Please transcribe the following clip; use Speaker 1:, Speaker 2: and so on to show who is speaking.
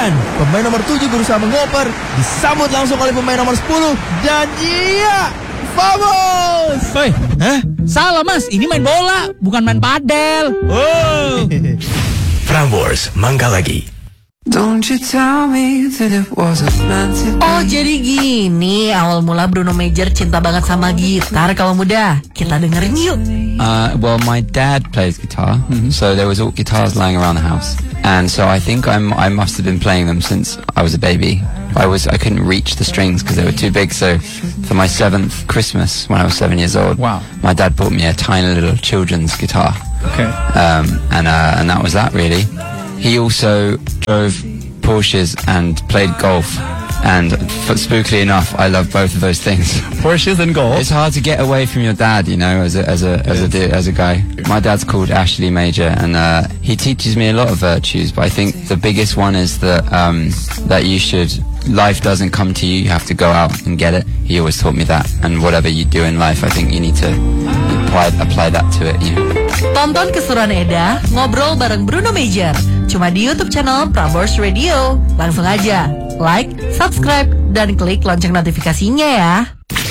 Speaker 1: Dan pemain nomor 7 berusaha mengoper, disambut langsung oleh pemain nomor 10. Dan iya, vamos!
Speaker 2: Hei, salah mas, ini main bola, bukan main padel.
Speaker 1: Oh.
Speaker 3: Prambors Mangga Lagi.
Speaker 4: Don't you tell me that it wasn't meant to be.
Speaker 5: Oh jadi gini awal mula Bruno Major cinta banget sama gitar kalau muda. Kita dengerin yuk.
Speaker 6: Well, my dad plays guitar, so there was all guitars lying around the house, and so I think I must have been playing them since I was a baby. I couldn't reach the strings because they were too big. So for my 7th Christmas, when I was 7 years old,
Speaker 2: Wow.
Speaker 6: my dad bought me a tiny little children's guitar.
Speaker 2: Okay.
Speaker 6: And that was that really. He also drove Porsches and played golf. And spookily enough, I love both of those things.
Speaker 2: Porsches and golf.
Speaker 6: It's hard to get away from your dad, you know, as a guy. My dad's called Ashley Major, and he teaches me a lot of virtues. But I think the biggest one is that life doesn't come to you. You have to go out and get it. He always taught me that. And whatever you do in life, I think you need to apply that to it. You know?
Speaker 5: Tonton keseruan Eda ngobrol bareng Bruno Major cuma di YouTube channel Prambors Radio. Langsung aja like, subscribe, dan klik lonceng notifikasinya ya.